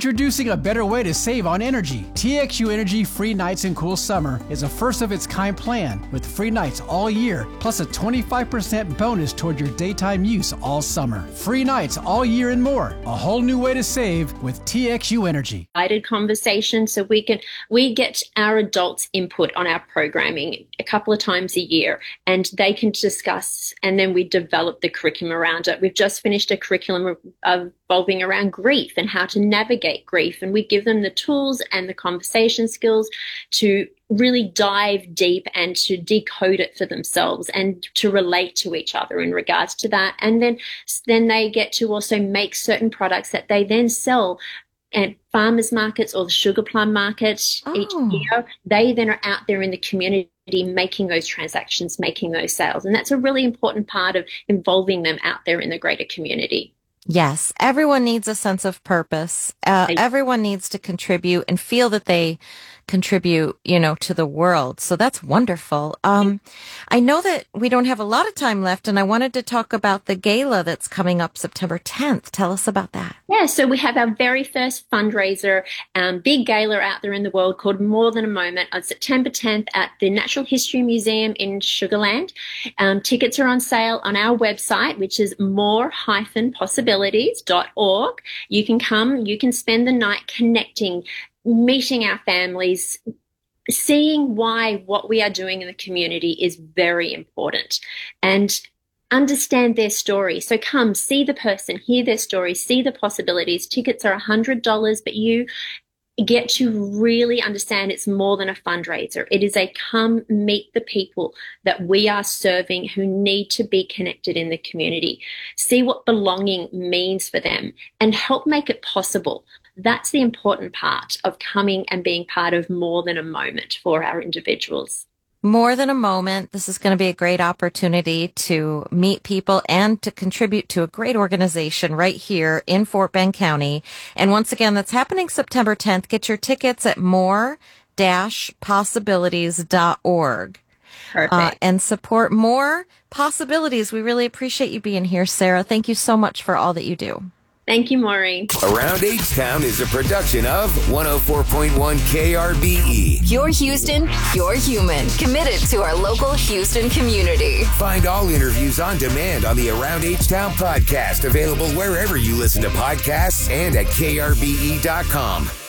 Introducing a better way to save on energy. TXU Energy Free Nights and Cool Summer is a first-of-its-kind plan with free nights all year, plus a 25% bonus toward your daytime use all summer. Free nights all year and more. A whole new way to save with TXU Energy. Guided conversation so we get our adults' input on our programming a couple of times a year, and they can discuss, and then we develop the curriculum around it. We've just finished a curriculum revolving around grief and how to navigate grief, and we give them the tools and the conversation skills to really dive deep and to decode it for themselves and to relate to each other in regards to that. And then they get to also make certain products that they then sell at farmers markets or the sugar plum market each year. They then are out there in the community making those transactions, making those sales. And that's a really important part of involving them out there in the greater community. Yes, everyone needs a sense of purpose. Everyone needs to contribute and feel that they contribute, to the world. So that's wonderful. I know that we don't have a lot of time left, and I wanted to talk about the gala that's coming up September 10th. Tell us about that. Yeah, so we have our very first fundraiser, big gala out there in the world called More Than a Moment on September 10th at the Natural History Museum in Sugarland. Tickets are on sale on our website, which is more-possibilities.org. You can come, you can spend the night connecting, meeting our families, seeing why what we are doing in the community is very important, and understand their story. So come, see the person, hear their story, see the possibilities. Tickets are $100, but you get to really understand it's more than a fundraiser. It is a come meet the people that we are serving who need to be connected in the community. See what belonging means for them and help make it possible. That's the important part of coming and being part of More Than a Moment for our individuals. More Than a Moment. This is going to be a great opportunity to meet people and to contribute to a great organization right here in Fort Bend County. And once again, that's happening September 10th. Get your tickets at more-possibilities.org. Perfect. And support More Possibilities. We really appreciate you being here, Sarah. Thank you so much for all that you do. Thank you, Maureen. Around H-Town is a production of 104.1 KRBE. You're Houston, you're human. Committed to our local Houston community. Find all interviews on demand on the Around H-Town podcast, available wherever you listen to podcasts and at krbe.com.